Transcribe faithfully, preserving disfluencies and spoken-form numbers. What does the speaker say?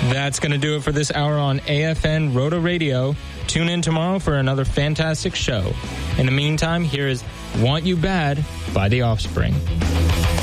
That's going to do it for this hour on A F N Roto Radio. Tune in tomorrow for another fantastic show. In the meantime, here is Want You Bad by The Offspring.